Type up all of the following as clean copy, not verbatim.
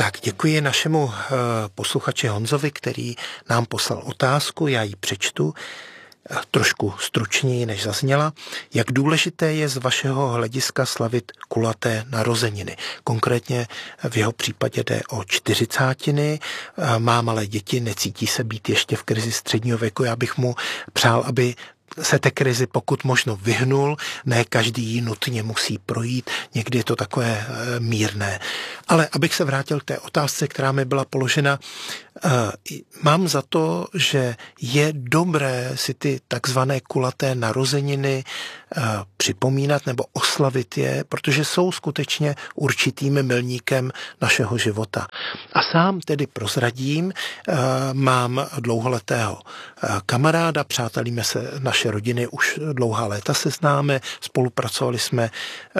Tak děkuji našemu posluchači Honzovi, který nám poslal otázku, já ji přečtu trošku stručněji, než zazněla. Jak důležité je z vašeho hlediska slavit kulaté narozeniny? Konkrétně v jeho případě jde o 40. Má malé děti, necítí se být ještě v krizi středního věku. Já bych mu přál, aby se té krizi pokud možno vyhnul, ne každý ji nutně musí projít, někdy je to takové mírné. Ale abych se vrátil k té otázce, která mi byla položena, mám za to, že je dobré si ty takzvané kulaté narozeniny připomínat nebo oslavit je, protože jsou skutečně určitým milníkem našeho života. A sám tedy prozradím, mám dlouholetého kamaráda, přátelíme se, naše rodiny už dlouhá léta se známe, spolupracovali jsme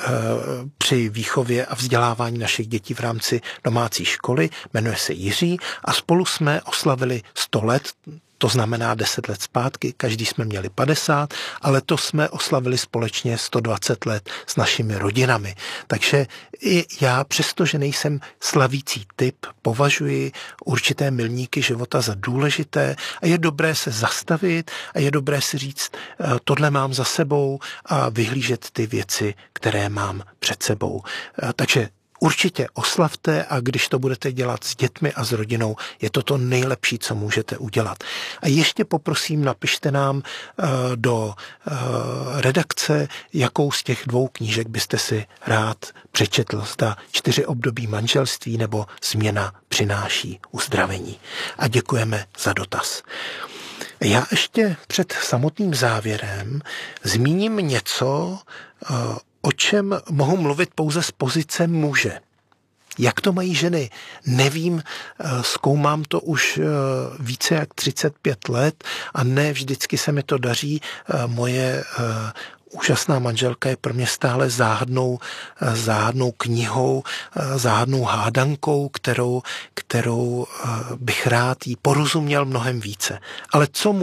při výchově a vzdělávání našich dětí v rámci domácí školy, jmenuje se Jiří a spolu jsme oslavili 100 let, to znamená 10 let zpátky, každý jsme měli 50, ale to jsme oslavili společně 120 let s našimi rodinami. Takže i já, přestože nejsem slavící typ, považuji určité milníky života za důležité a je dobré se zastavit a je dobré si říct, tohle mám za sebou a vyhlížet ty věci, které mám před sebou. Takže určitě oslavte a když to budete dělat s dětmi a s rodinou, je to to nejlepší, co můžete udělat. A ještě poprosím, napište nám do redakce, jakou z těch 2 knížek byste si rád přečetl. Zda 4 období manželství nebo Změna přináší uzdravení. A děkujeme za dotaz. Já ještě před samotným závěrem zmíním něco, o čem mohu mluvit pouze z pozice muže. Jak to mají ženy? Nevím, zkoumám to už více jak 35 let a ne vždycky se mi to daří. Moje úžasná manželka je pro mě stále záhadnou knihou, záhadnou hádankou, kterou bych rád jí porozuměl mnohem více. Ale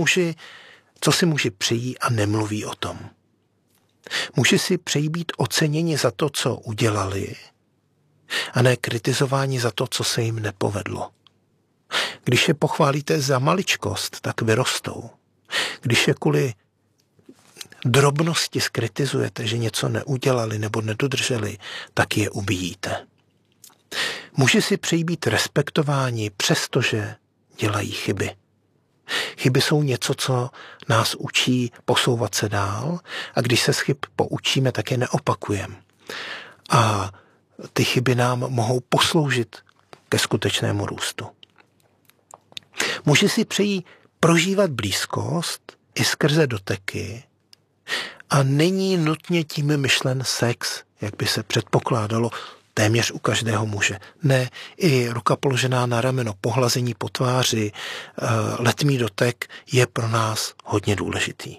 co si muži přejí a nemluví o tom? Muži si přejí být oceněni za to, co udělali, a ne kritizováni za to, co se jim nepovedlo. Když je pochválíte za maličkost, tak vyrostou. Když je kvůli drobnosti skritizujete, že něco neudělali nebo nedodrželi, tak je ubijíte. Muži si přejí být respektováni, přestože dělají chyby. Chyby jsou něco, co nás učí posouvat se dál a když se z chyb poučíme, tak je neopakujeme. A ty chyby nám mohou posloužit ke skutečnému růstu. Muži si přejí prožívat blízkost i skrze doteky a není nutně tím myšlen sex, jak by se předpokládalo téměř u každého muže. Ne, i ruka položená na rameno, pohlazení po tváři, letmý dotek je pro nás hodně důležitý.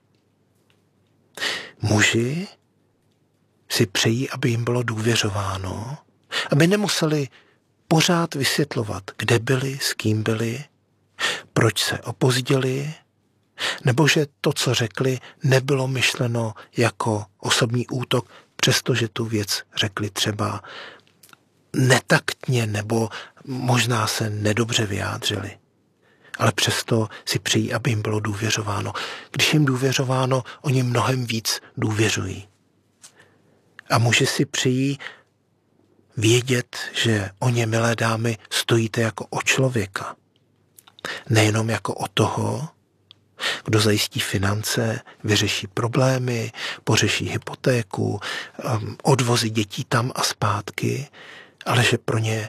Muži si přejí, aby jim bylo důvěřováno, aby nemuseli pořád vysvětlovat, kde byli, s kým byli, proč se opozděli, nebo že to, co řekli, nebylo myšleno jako osobní útok, přestože tu věc řekli třeba netaktně nebo možná se nedobře vyjádřili. Ale přesto si přejí, aby jim bylo důvěřováno. Když jim důvěřováno, oni mnohem víc důvěřují. A muži si přejí vědět, že o ně, milé dámy, stojíte jako o člověka. Nejenom jako o toho, kdo zajistí finance, vyřeší problémy, pořeší hypotéku, odvozy dětí tam a zpátky, ale že pro ně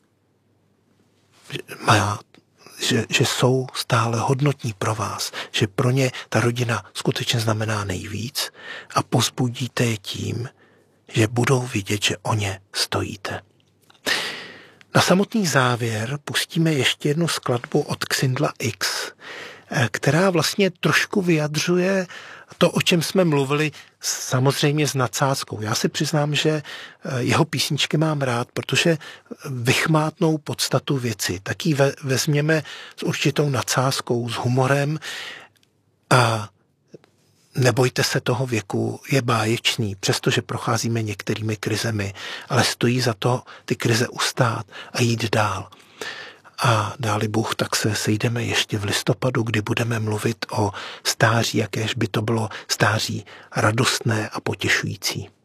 že jsou stále hodnotní pro vás, že pro ně ta rodina skutečně znamená nejvíc a povzbudíte je tím, že budou vidět, že o ně stojíte. Na samotný závěr pustíme ještě jednu skladbu od Xindla X, která vlastně trošku vyjadřuje to, o čem jsme mluvili, samozřejmě s nadsázkou. Já si přiznám, že jeho písničky mám rád, protože vychmátnou podstatu věci. Tak ji vezměme s určitou nadsázkou, s humorem a nebojte se toho věku, je báječný, přestože procházíme některými krizemi, ale stojí za to ty krize ustát a jít dál. A dáli Bůh, tak se sejdeme ještě v listopadu, kdy budeme mluvit o stáří, jakéž by to bylo stáří radostné a potěšující.